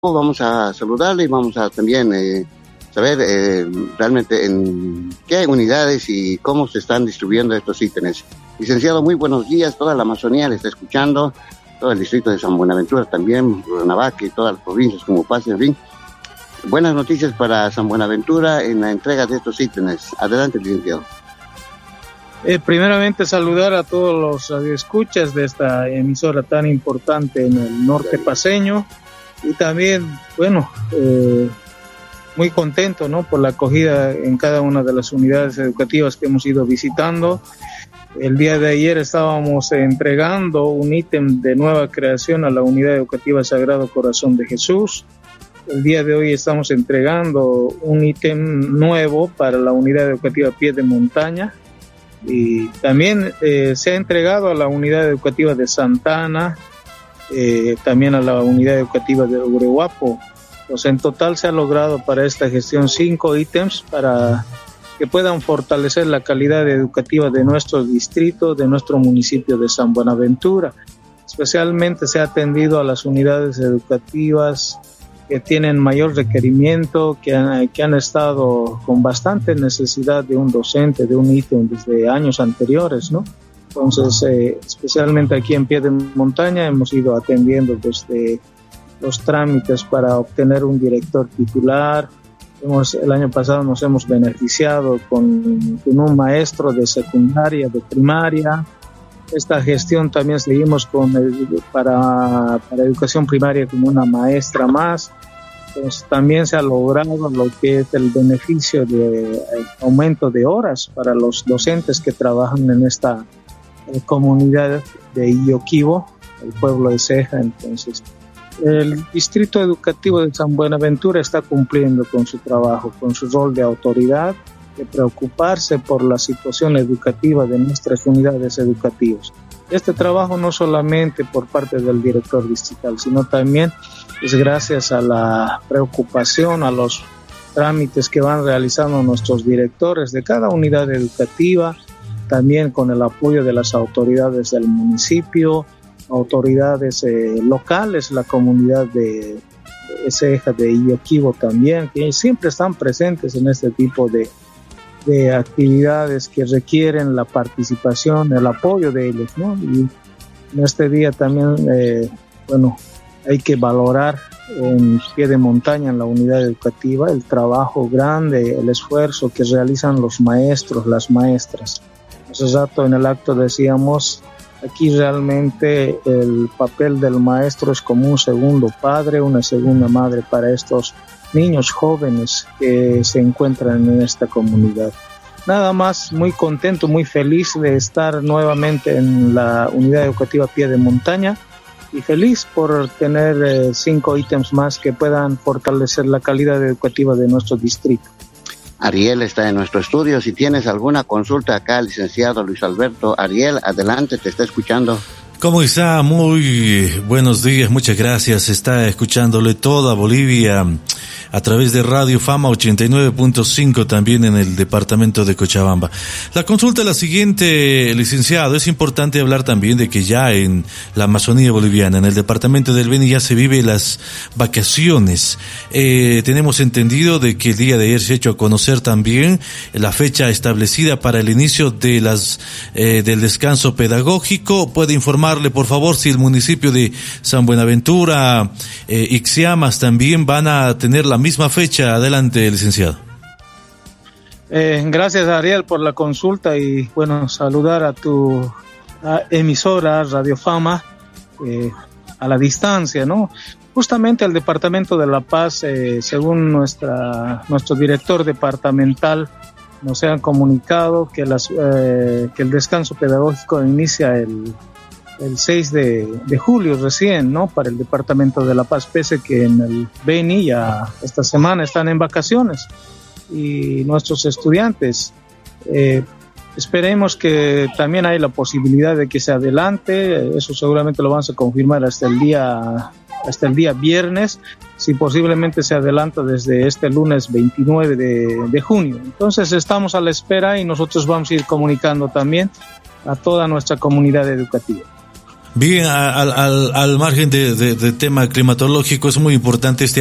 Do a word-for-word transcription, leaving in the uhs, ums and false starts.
Vamos a saludarle y vamos a también eh, saber eh, realmente en qué unidades y cómo se están distribuyendo estos ítems. Licenciado, muy buenos días. Toda la Amazonía le está escuchando, todo el distrito de San Buenaventura también, Cuernavaca y todas las provincias como pase, en fin. Buenas noticias para San Buenaventura en la entrega de estos ítems. Adelante, licenciado. Eh, primeramente saludar a todos los radioescuchas de esta emisora tan importante en el norte paceño. Y también, bueno, eh, muy contento, ¿no?, por la acogida en cada una de las unidades educativas que hemos ido visitando. El día de ayer estábamos entregando un ítem de nueva creación a la unidad educativa Sagrado Corazón de Jesús. El día de hoy estamos entregando un ítem nuevo para la unidad educativa Pie de Montaña. Y también eh, se ha entregado a la unidad educativa de Santana, Eh, también a la unidad educativa de Urehuapo. Pues en total se ha logrado para esta gestión cinco ítems para que puedan fortalecer la calidad educativa de nuestro distrito, de nuestro municipio de San Buenaventura. Especialmente se ha atendido a las unidades educativas que tienen mayor requerimiento, que han, que han estado con bastante necesidad de un docente, de un ítem desde años anteriores, ¿no? Entonces, eh, especialmente aquí en Pie de Montaña hemos ido atendiendo desde los trámites para obtener un director titular. Hemos, el año pasado nos hemos beneficiado con, con un maestro de secundaria, de primaria. Esta gestión también seguimos con el, para, para educación primaria con una maestra más. Pues también se ha logrado lo que es el beneficio de eh, aumento de horas para los docentes que trabajan en esta comunidad de Ioquivo, el pueblo de Ceja. Entonces, el distrito educativo de San Buenaventura está cumpliendo con su trabajo, con su rol de autoridad, de preocuparse por la situación educativa de nuestras unidades educativas. Este trabajo no solamente por parte del director distrital, sino también es gracias a la preocupación, a los trámites que van realizando nuestros directores de cada unidad educativa, también con el apoyo de las autoridades del municipio, autoridades eh, locales, la comunidad de, de Ceja, de Ioquivo también, que siempre están presentes en este tipo de, de actividades que requieren la participación, el apoyo de ellos, ¿no? Y en este día también, eh, bueno, hay que valorar en Pie de Montaña, en la unidad educativa, el trabajo grande, el esfuerzo que realizan los maestros, las maestras. Hace rato en el acto decíamos, aquí realmente el papel del maestro es como un segundo padre, una segunda madre para estos niños jóvenes que se encuentran en esta comunidad. Nada más, muy contento, muy feliz de estar nuevamente en la unidad educativa Pie de Montaña y feliz por tener eh, cinco ítems más que puedan fortalecer la calidad educativa de nuestro distrito. Ariel está en nuestro estudio. Si tienes alguna consulta acá, licenciado Luis Alberto. Ariel, adelante, te está escuchando. ¿Cómo está? Muy buenos días, muchas gracias. Está escuchándole toda Bolivia a través de Radio Fama ochenta y nueve punto cinco, también en el departamento de Cochabamba. La consulta es la siguiente, licenciado. Es importante hablar también de que ya en la Amazonía boliviana, en el departamento del Beni, ya se vive las vacaciones. Eh, tenemos entendido de que el día de ayer se ha hecho a conocer también la fecha establecida para el inicio de las eh, del descanso pedagógico. ¿Puede informarle, por favor, si el municipio de San Buenaventura, eh, Ixiamas también van a tener la misma fecha? Adelante, licenciado. Eh, gracias, Ariel, por la consulta y bueno, saludar a tu a emisora Radio Fama eh, a la distancia, ¿no? Justamente el Departamento de La Paz, eh, según nuestra nuestro director departamental, nos han comunicado que las eh, que el descanso pedagógico inicia el el seis de julio recién, ¿no? Para el Departamento de La Paz, pese que en el Beni ya esta semana están en vacaciones y nuestros estudiantes eh, esperemos que también hay la posibilidad de que se adelante. Eso seguramente lo vamos a confirmar hasta el día hasta el día viernes, si posiblemente se adelanta desde este lunes veintinueve de junio. Entonces estamos a la espera y nosotros vamos a ir comunicando también a toda nuestra comunidad educativa. Bien, al, al, al margen de, de, de tema climatológico, es muy importante este